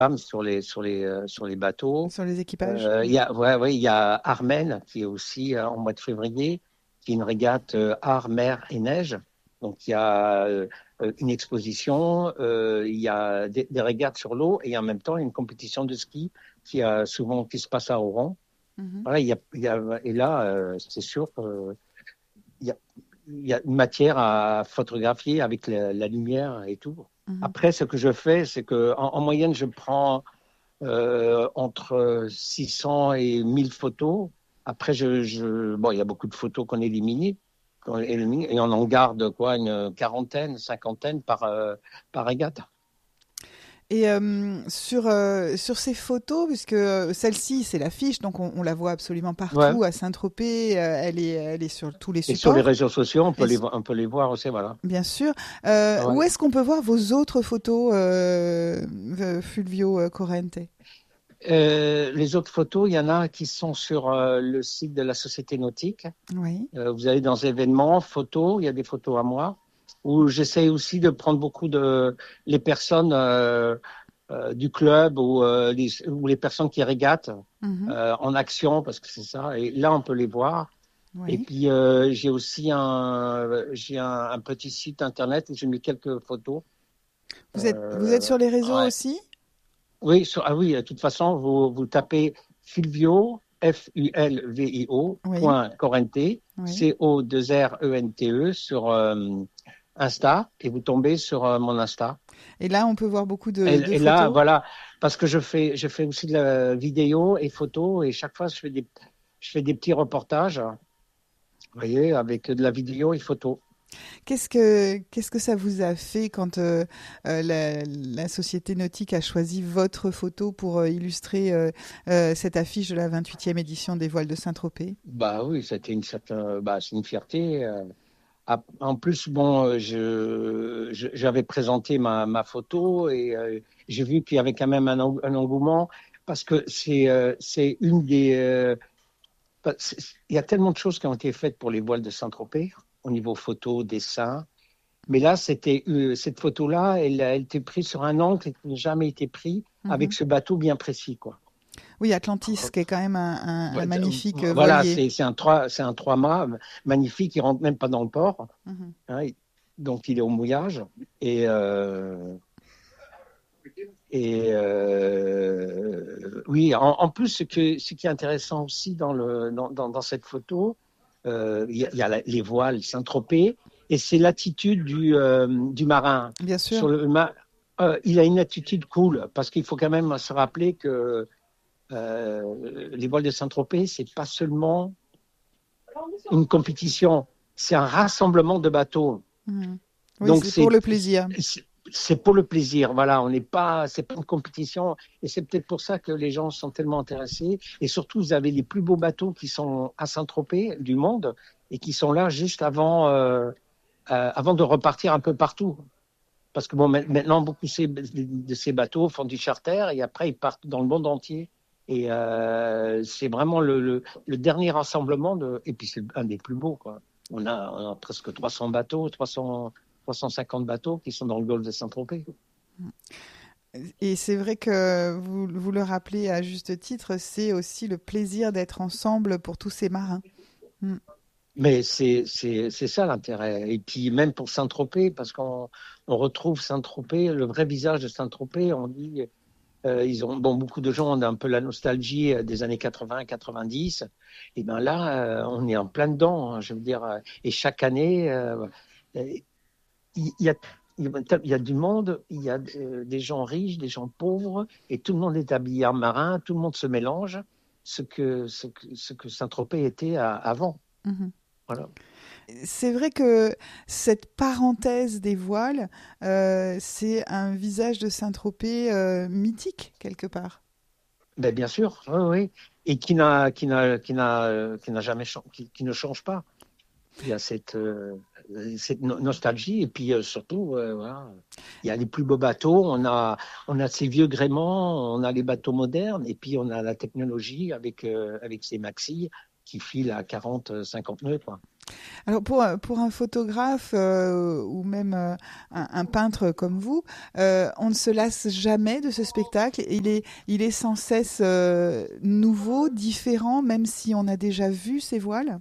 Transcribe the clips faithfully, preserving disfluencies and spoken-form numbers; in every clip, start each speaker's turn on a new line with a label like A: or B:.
A: sur les sur les euh, sur les bateaux.
B: Sur les équipages.
A: Euh, Il y a ouais, ouais, il y a Armen qui est aussi euh, en mois de février, qui est une régate euh, art, mer et neige. Donc il y a euh, une exposition, euh, il y a des, des régates sur l'eau et en même temps une compétition de ski qui a souvent qui se passe à Oran.
B: Mhm.
A: Voilà, il y a, il y a et là euh, c'est sûr qu'il y a il y a une matière à photographier avec la, la lumière et tout.
B: Mhm.
A: Après, ce que je fais, c'est que en, en moyenne, je prends euh, entre six cents et mille photos. Après, je, je, bon, il y a beaucoup de photos qu'on élimine, qu'on élimine et on en garde quoi, une quarantaine, cinquantaine par, euh, par régate.
B: Et euh, sur, euh, sur ces photos, puisque euh, celle-ci, c'est l'affiche, donc on, on la voit absolument
A: Ouais.
B: partout à Saint-Tropez, euh, elle est, elle est sur tous les
A: Et sur les
B: supports,
A: réseaux sociaux, on peut
B: et
A: les,
B: s-
A: vo- on peut les voir aussi, voilà.
B: bien sûr. Euh, où
A: Ouais.
B: est-ce qu'on peut voir vos autres photos, euh, euh, Fulvio euh, Corrente?
A: Euh, les autres photos, il y en a qui sont sur euh, le site de la Société Nautique.
B: Oui.
A: Euh, vous allez dans événements, photos, il y a des photos à moi, où j'essaie aussi de prendre beaucoup de les personnes euh, euh, du club ou, euh, les, ou les personnes qui régatent
B: Mhm.
A: euh, en action, parce que c'est ça. Et là, on peut les voir. Et
B: Oui.
A: puis, euh, j'ai aussi un, j'ai un, un petit site internet où j'ai mis quelques photos.
B: Vous êtes, vous êtes
A: Euh,
B: sur les réseaux
A: ouais.
B: aussi?
A: Oui, sur- ah oui, de toute façon, vous, vous tapez Fulvio, F U L V I O,
B: Oui.
A: point Corrente,
B: Oui.
A: C O deux R E N T E, sur euh, Insta, et vous tombez sur euh, mon Insta.
B: Et là, on peut voir beaucoup
A: Et,
B: de, de
A: et là,
B: photos.
A: voilà, parce que je fais, je fais aussi de la vidéo et photo, et chaque fois, je fais des, je fais des petits reportages, vous voyez, avec de la vidéo et photo.
B: Qu'est-ce que, qu'est-ce que ça vous a fait quand euh, euh, la, la Société Nautique a choisi votre photo pour euh, illustrer euh, euh, cette affiche de la vingt-huitième édition des Voiles de Saint-Tropez?
A: Bah oui, c'était une certaine, bah, c'est une fierté. euh, Ah, En plus, bon, euh, je, je- j'avais présenté ma, ma photo et euh, j'ai vu qu'il y avait quand même un, eng- un engouement parce que c'est euh, c'est une des. euh, pas- c'est- Il y a tellement de choses qui ont été faites pour les voiles de Saint-Tropez au niveau photo, dessin. Mais là, c'était euh, cette photo-là, elle a été prise sur un angle qui n'a jamais été pris avec
B: Mhm.
A: ce bateau bien précis, quoi.
B: Oui, Atlantis, qui est quand même un, un- un
A: Ouais, d-
B: magnifique euh,
A: Voilà,
B: voilier.
A: c'est c'est un trois, c'est un trois mâts magnifique, il rentre même pas dans le port.
B: Mhm.
A: Hein, donc il est au mouillage. Et, euh, et euh, oui, en, en plus, ce, que, ce qui est intéressant aussi dans, le, dans, dans, dans cette photo, euh, il y a, il y a la- les voiles Saint-Tropez, et c'est l'attitude du, euh, du marin.
B: Bien
A: Sur
B: sûr.
A: le, ma- euh, il a une attitude cool, parce qu'il faut quand même se rappeler que euh, les voiles de Saint-Tropez, c'est pas seulement une compétition, c'est un rassemblement de bateaux.
B: Mhm. Oui,
A: Donc
B: c'est pour
A: c'est
B: le plaisir.
A: c'est pour le plaisir, voilà. On n'est pas, c'est pas une compétition, et c'est peut-être pour ça que les gens sont tellement intéressés. Et surtout, vous avez les plus beaux bateaux qui sont à Saint-Tropez du monde et qui sont là juste avant, euh, euh, avant de repartir un peu partout. Parce que bon, maintenant, beaucoup de ces, de ces bateaux font du charter et après ils partent dans le monde entier. Et euh, c'est vraiment le, le, le dernier rassemblement de, et puis c'est un des plus beaux, quoi. On a, on a presque trois cents bateaux, trois cents, trois cent cinquante bateaux qui sont dans le golfe de Saint-Tropez.
B: Et c'est vrai que vous, vous le rappelez à juste titre, c'est aussi le plaisir d'être ensemble pour tous ces marins. Mm.
A: Mais c'est, c'est, c'est ça l'intérêt. Et puis même pour Saint-Tropez, parce qu'on on retrouve Saint-Tropez, le vrai visage de Saint-Tropez, on dit, euh, ils ont, bon, beaucoup de gens ont un peu la nostalgie euh, des années quatre-vingts, quatre-vingt-dix. Et ben là, euh, on est en plein dedans, hein, je veux dire. euh, Et chaque année, euh, il y a, il y a du monde, il y a euh, des gens riches, des gens pauvres, et tout le monde est habillé en marin, tout le monde se mélange, ce que, ce que, ce que Saint-Tropez était à- avant.
B: Mhm.
A: Voilà.
B: C'est vrai que cette parenthèse des voiles, euh, c'est un visage de Saint-Tropez euh, mythique, quelque part.
A: Ben, bien sûr, oui, oui. Et qui n'a, qui n'a, qui n'a, euh, qui n'a jamais, chan- qui, qui ne change pas. Il y a cette, euh, cette no- nostalgie et puis euh, surtout, euh, voilà, il y a les plus beaux bateaux. On a, on a ces vieux gréements, on a les bateaux modernes et puis on a la technologie avec, euh, avec ces maxi qui filent à quarante, cinquante nœuds, quoi.
B: Alors pour, pour un photographe euh, ou même euh, un, un peintre comme vous, euh, on ne se lasse jamais de ce spectacle. Il est, il est sans cesse euh, nouveau, différent, même si on a déjà vu ces voiles.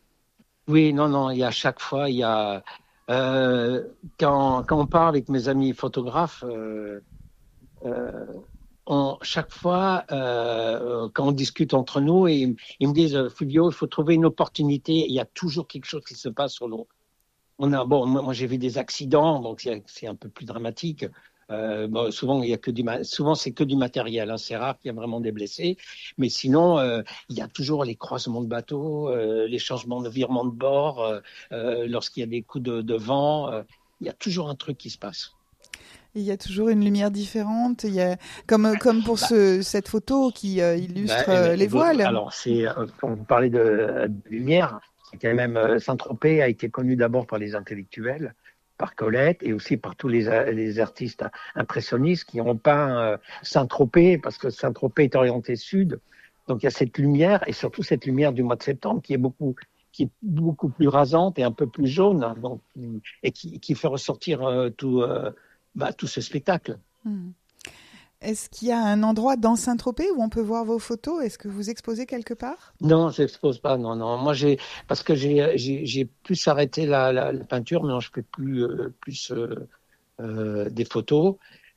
A: Oui, non, non, il y a chaque fois, il y a euh, quand, quand on parle avec mes amis photographes, euh, euh, on, chaque fois, euh, quand on discute entre nous, et, ils me disent, Fulvio, il faut trouver une opportunité. Il y a toujours quelque chose qui se passe sur l'eau. On a, bon, moi, moi, j'ai vu des accidents, donc c'est c'est un peu plus dramatique. Euh, bon, souvent, il y a que du, souvent c'est que du matériel. Hein, c'est rare qu'il y ait vraiment des blessés, mais sinon, euh, il y a toujours les croisements de bateaux, euh, les changements de virement de bord, euh, euh, lorsqu'il y a des coups de, de vent. Euh, il y a toujours un truc qui se passe.
B: Il y a toujours une lumière différente. Il y a, comme, comme pour
A: Bah,
B: ce, cette photo qui euh,
A: bah,
B: illustre euh, les voiles.
A: alors, c'est euh, quand vous parlez de, de lumière, c'est quand même euh, Saint-Tropez a été connu d'abord par les intellectuels, par Colette et aussi par tous les, les artistes impressionnistes qui ont peint euh, Saint-Tropez parce que Saint-Tropez est orienté sud. Donc il y a cette lumière et surtout cette lumière du mois de septembre qui est beaucoup qui est beaucoup plus rasante et un peu plus jaune, hein, donc, et qui, qui fait ressortir euh, tout, euh, bah, tout ce spectacle.
B: Hmm. Est-ce qu'il y a un endroit dans Saint-Tropez où on peut voir vos photos? Est-ce que vous exposez quelque part?
A: Non, je n'expose pas. Non, non. Moi, j'ai parce que j'ai j'ai j'ai plus arrêté la, la, la peinture. Maintenant, je fais plus euh, plus euh, euh, des photos.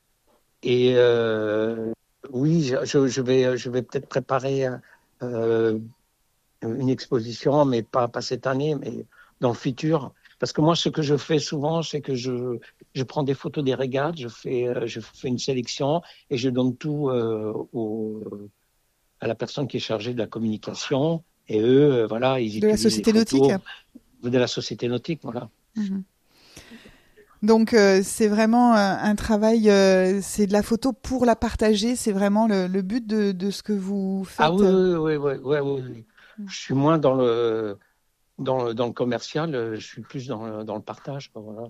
A: Et euh, oui, je, je je vais je vais peut-être préparer euh, une exposition, mais pas pas cette année, mais dans le futur. Parce que moi, ce que je fais souvent, c'est que je je prends des photos des régates, je fais euh, je fais une sélection et je donne tout euh, au à la personne qui est chargée de la communication. Et eux, euh, voilà, ils
B: De la
A: utilisent les
B: Société Nautique?
A: photos de la société nautique, voilà.
B: Mhm. Donc euh, c'est vraiment un, un travail, euh, c'est de la photo pour la partager, c'est vraiment le, le but de, de ce que vous
A: Ah
B: faites.
A: oui, oui, oui, oui, oui, oui, oui. Je suis moins dans le, dans le, dans le commercial, euh, je suis plus dans le, dans le partage, quoi, voilà.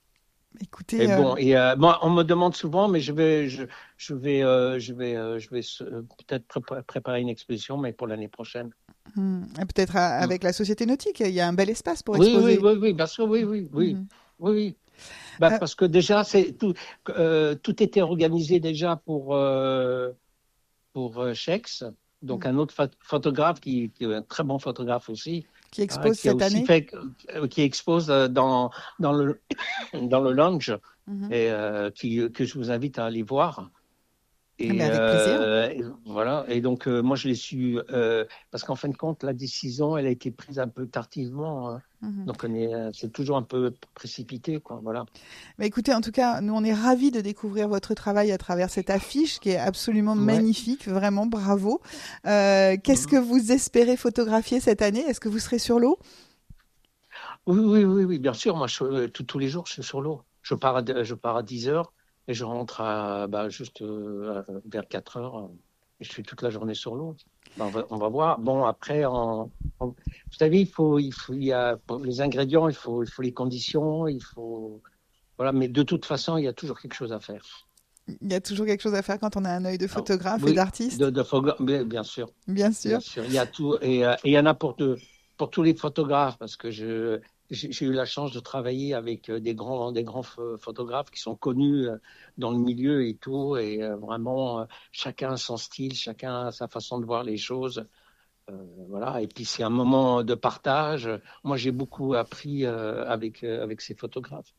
A: Et
B: Écoutez, euh,
A: bon, et euh, moi, on me demande souvent, mais je vais, je, je vais, euh, je vais, euh, je vais euh, peut-être pré- préparer une exposition, mais pour l'année prochaine.
B: hmm, peut-être à-
A: Mm.
B: avec la Société Nautique, il y a un bel espace pour
A: Oui, oui,
B: exposer.
A: oui, oui, bien sûr, oui, oui, oui,
B: Mhm.
A: oui, oui. Bah,
B: Euh,
A: parce que déjà, c'est tout, euh, tout était organisé déjà pour, euh, pour euh, Schex, donc un autre pho- photographe qui, qui est un très bon photographe aussi,
B: qui
A: hein,
B: expose
A: qui a
B: cette
A: aussi
B: année.
A: fait, euh, qui expose euh, dans, dans le, dans le lounge
B: Mhm.
A: et euh, qui, que je vous invite à aller voir.
B: Ah, mais
A: Et,
B: avec plaisir.
A: euh, et voilà. Et donc, euh, moi, je l'ai su euh, parce qu'en fin de compte, la décision, elle a été prise un peu tardivement. Hein.
B: Mhm.
A: Donc, on est, euh, c'est toujours un peu précipité, quoi. Voilà.
B: Bah, écoutez, en tout cas, nous on est ravis de découvrir votre travail à travers cette affiche qui est absolument
A: Ouais.
B: magnifique, vraiment bravo. Euh, qu'est-ce que vous espérez photographier cette année? Est-ce que vous serez sur l'eau?
A: Oui, oui, oui, oui, bien sûr. Moi, je, euh, tous tous les jours, je suis sur l'eau. Je pars à, de- je pars à dix heures et je rentre à, bah, juste euh, à- vers quatre heures. euh, Et je suis toute la journée sur l'eau. Bah, on va, on va voir. Bon, après, en, en- vous savez, il faut, il faut, il y a pour les ingrédients, il faut, il faut les conditions, il faut, voilà. Mais de toute façon, il y a toujours quelque chose à faire.
B: Il y a toujours quelque chose à faire quand on a un œil de
A: Ah,
B: photographe et
A: oui,
B: d'artiste,
A: de, de photo- bien bien sûr.
B: bien
A: Bien
B: sûr.
A: sûr, il y a tout et, euh, et il y en a pour, de- pour tous les photographes parce que je j'ai j'ai eu la chance de travailler avec euh, des grands des grands pho- photographes qui sont connus euh, dans le milieu et tout et euh, vraiment euh, chacun a son style, chacun a sa façon de voir les choses. Euh, voilà et puis c'est un moment de partage. Moi j'ai beaucoup appris euh, avec euh, avec ces photographes.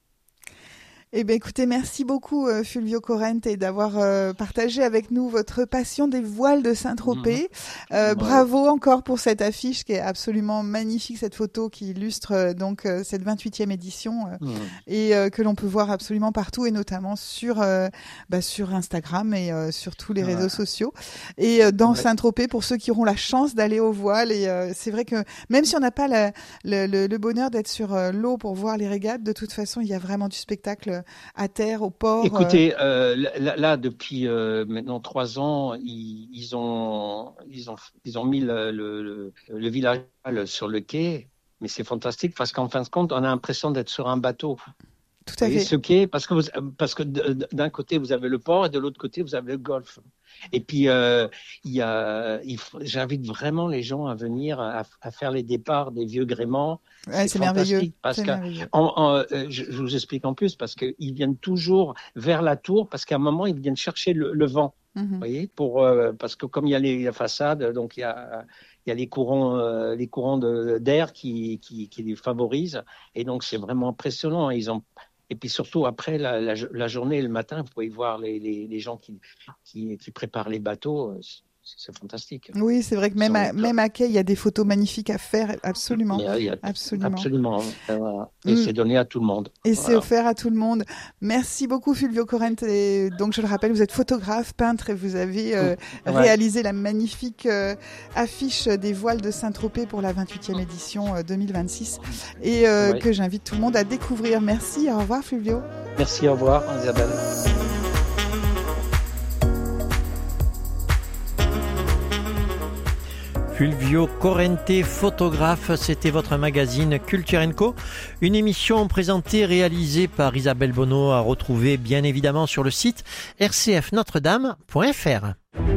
B: Eh bien, écoutez, merci beaucoup, euh, Fulvio Corrente, d'avoir euh, partagé avec nous votre passion des voiles de
A: Mhm.
B: Saint-Tropez. Euh,
A: Ouais,
B: bravo encore pour cette affiche qui est absolument magnifique, cette photo qui illustre euh, donc euh, cette vingt-huitième édition euh,
A: mhm.
B: et euh, que l'on peut voir absolument partout et notamment sur euh, bah, sur Instagram et euh, sur tous les réseaux
A: Ouais,
B: sociaux. Et euh, dans
A: ouais.
B: Saint-Tropez, pour ceux qui auront la chance d'aller aux voiles, et euh, c'est vrai que même si on n'a pas la- le, le- le bonheur d'être sur euh, l'eau pour voir les régates, de toute façon, il y a vraiment du spectacle à terre, au port. euh.
A: Écoutez, euh, là, là, depuis euh, maintenant trois ans, ils, ils ont, ils ont, ils ont mis le, le, le, le village sur le quai, mais c'est fantastique parce qu'en fin de compte, on a l'impression d'être sur un bateau.
B: Tout à
A: vous voyez,
B: fait.
A: ce quai, parce que, vous, parce que d'un côté, vous avez le port et de l'autre côté, vous avez le golfe. Et puis, euh, il y a, il faut, j'invite vraiment les gens à venir à, à faire les départs des vieux gréments.
B: Ouais,
A: c'est
B: c'est
A: fantastique
B: merveilleux.
A: parce
B: C'est
A: que,
B: merveilleux.
A: en, en, je, je vous explique en plus, parce qu'ils viennent toujours vers la tour, parce qu'à un moment, ils viennent chercher le, le vent.
B: Mm-hmm.
A: Vous voyez, pour, euh, parce que comme il y a les façades, donc il y a, il y a les courants, euh, les courants de, d'air qui, qui, qui les favorisent. Et donc, c'est vraiment impressionnant. Ils ont, et puis surtout, après la, la, la journée et le matin, vous pouvez voir les, les, les gens qui, qui, qui préparent les bateaux. C'est fantastique.
B: Oui, c'est vrai que même à, même à quai, il y a des photos magnifiques à faire, absolument.
A: Mais, il y a,
B: absolument.
A: Absolument. Voilà. Et mm. c'est donné à tout le monde.
B: Et
A: voilà.
B: c'est offert à tout le monde. Merci beaucoup, Fulvio Corrente. Et donc, je le rappelle, vous êtes photographe, peintre, et vous avez euh, ouais. réalisé la magnifique euh, affiche des voiles de Saint-Tropez pour la vingt-huitième édition euh, deux mille vingt-six, et euh, ouais. que j'invite tout le monde à découvrir. Merci. Au revoir, Fulvio.
A: Merci. Au revoir, Isabelle.
C: Fulvio Corrente, photographe, c'était votre magazine Culture and Co. Une émission présentée, réalisée par Isabelle Bonneau, à retrouver bien évidemment sur le site r c f notre dame point f r.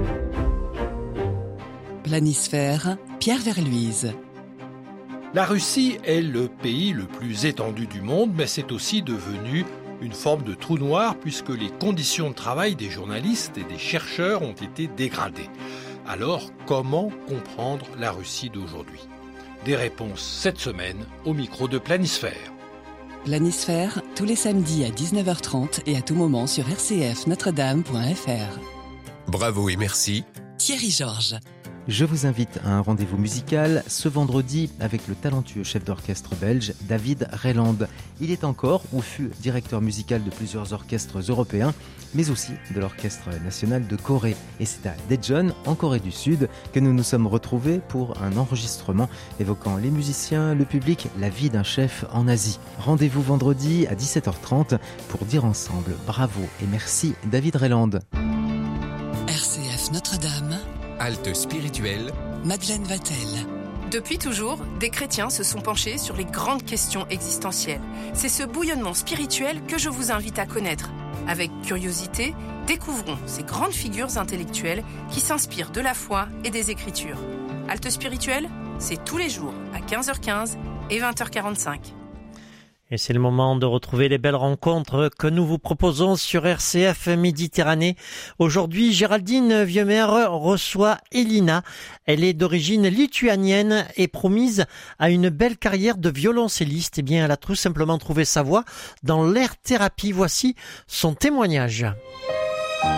D: Planisphère, Pierre Verluise.
E: La Russie est le pays le plus étendu du monde, mais c'est aussi devenu une forme de trou noir puisque les conditions de travail des journalistes et des chercheurs ont été dégradées. Alors, comment comprendre la Russie d'aujourd'hui ? Des réponses cette semaine au micro de Planisphère.
D: Planisphère, tous les samedis à dix-neuf heures trente et à tout moment sur r c f notre dame point f r.
F: Bravo et merci.
D: Thierry Georges.
G: Je vous invite à un rendez-vous musical ce vendredi avec le talentueux chef d'orchestre belge David Reiland. Il est encore ou fut directeur musical de plusieurs orchestres européens, mais aussi de l'Orchestre national de Corée. Et c'est à Daejeon, en Corée du Sud, que nous nous sommes retrouvés pour un enregistrement évoquant les musiciens, le public, la vie d'un chef en Asie. Rendez-vous vendredi à dix-sept heures trente pour dire ensemble bravo et merci David Reiland.
D: R C F Notre-Dame.
F: Halte spirituelle.
D: Madeleine Vatel.
H: Depuis toujours, des chrétiens se sont penchés sur les grandes questions existentielles. C'est ce bouillonnement spirituel que je vous invite à connaître. Avec curiosité, découvrons ces grandes figures intellectuelles qui s'inspirent de la foi et des Écritures. Halte spirituelle, c'est tous les jours à quinze heures quinze et vingt heures quarante-cinq.
C: Et c'est le moment de retrouver les belles rencontres que nous vous proposons sur R C F Méditerranée. Aujourd'hui, Géraldine Vieuxmer reçoit Elina. Elle est d'origine lituanienne et promise à une belle carrière de violoncelliste. Eh bien, elle a tout simplement trouvé sa voie dans l'air-thérapie. Voici son témoignage.